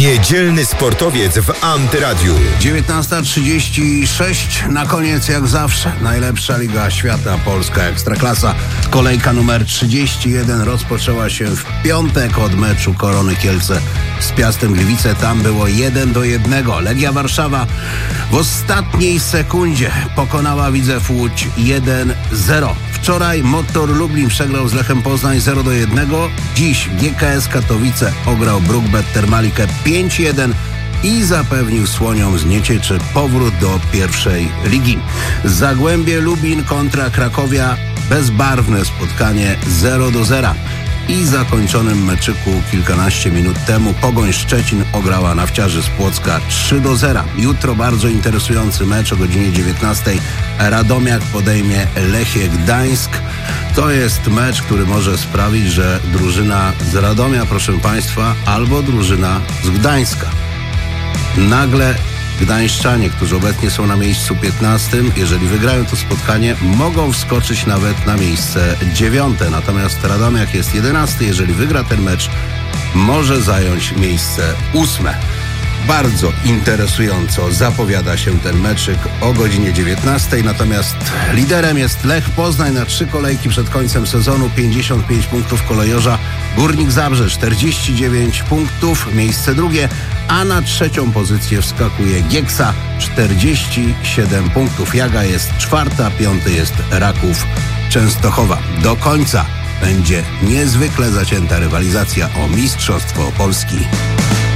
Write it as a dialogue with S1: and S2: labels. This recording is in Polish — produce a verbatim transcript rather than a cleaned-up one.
S1: Niedzielny sportowiec w Antyradiu.
S2: dziewiętnasta trzydzieści sześć. Na koniec jak zawsze najlepsza liga świata, polska Ekstraklasa. Kolejka numer trzydzieści jeden rozpoczęła się w piątek od meczu Korony Kielce z Piastem Gliwice. Tam było jeden do jednego. Legia Warszawa w ostatniej sekundzie pokonała Widzew Łódź jeden zero. Wczoraj Motor Lublin przegrał z Lechem Poznań zero do jednego. Dziś G K S Katowice ograł Brookbet Termalikę pięć jeden i zapewnił Słoniom z Niecieczy powrót do pierwszej ligi. Zagłębie Lubin kontra Krakowia, bezbarwne spotkanie zero do zera. I zakończonym meczyku kilkanaście minut temu Pogoń Szczecin ograła Nawciarzy z Płocka trzy do zera. Jutro bardzo interesujący mecz o godzinie dziewiętnastej. Radomiak podejmie Lechie Gdańsk. To jest mecz, który może sprawić, że drużyna z Radomia, proszę Państwa, albo drużyna z Gdańska. Nagle Gdańszczanie, którzy obecnie są na miejscu piętnastym, jeżeli wygrają to spotkanie, mogą wskoczyć nawet na miejsce dziewiąte. Natomiast Radomiak jest jedenasty. Jeżeli wygra ten mecz, może zająć miejsce ósme. Bardzo interesująco zapowiada się ten meczyk o godzinie dziewiętnastej. Natomiast liderem jest Lech Poznań na trzy kolejki przed końcem sezonu. pięćdziesiąt pięć punktów kolejorza. Górnik Zabrze czterdzieści dziewięć punktów, miejsce drugie. A na trzecią pozycję wskakuje Gieksa, czterdzieści siedem punktów. Jaga jest czwarta, piąty jest Raków Częstochowa. Do końca będzie niezwykle zacięta rywalizacja o Mistrzostwo Polski.